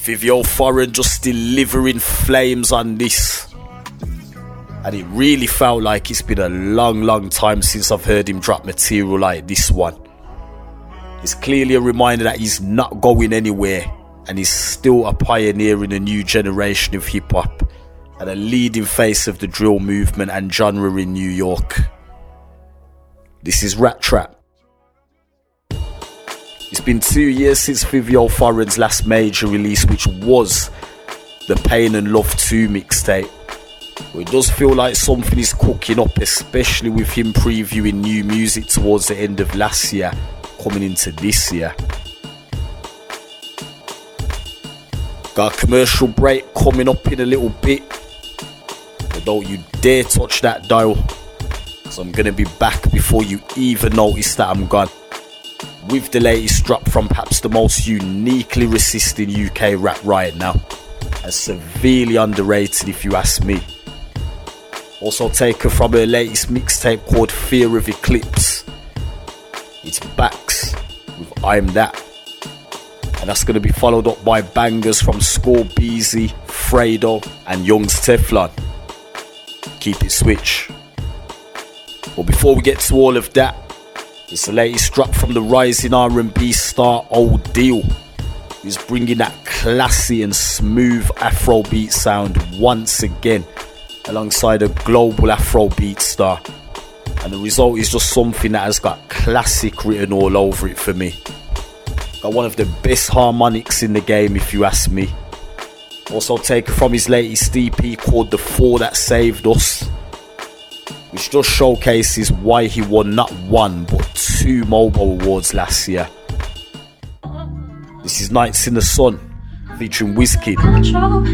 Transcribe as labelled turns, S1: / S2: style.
S1: Vivio Foreign just delivering flames on this. And it really felt like it's been a long time since I've heard him drop material like this one. It's clearly a reminder that he's not going anywhere and he's still a pioneer in a new generation of hip-hop and a leading face of the drill movement and genre in New York. This is Rat Trap. It's been 2 years since Vivio Foreign's last major release, which was the Pain and Love 2 mixtape. It does feel like something is cooking up, especially with him previewing new music towards the end of last year, coming into this year. Got a commercial break coming up in a little bit, but don't you dare touch that dial, because I'm going to be back before you even notice that I'm gone, with the latest drop from perhaps the most uniquely resisting UK rap right now, and severely underrated if you ask me. Also taken from her latest mixtape called Fear of Eclipse. It's Backs with I'm That. And that's going to be followed up by bangers from Score Beezy, Fredo and Young's Teflon. Keep it switch. But before we get to all of that, it's the latest drop from the rising R&B star Old Deal, who's bringing that classy and smooth Afrobeat sound once again, alongside a global Afrobeat star, and the result is just something that has got classic written all over it for me. Got one of the best harmonics in the game if you ask me. Also taken from his latest EP called The Four That Saved Us, which just showcases why he won not one but 2 Mobo Awards last year. This is Nights in the Sun featuring Wizkid.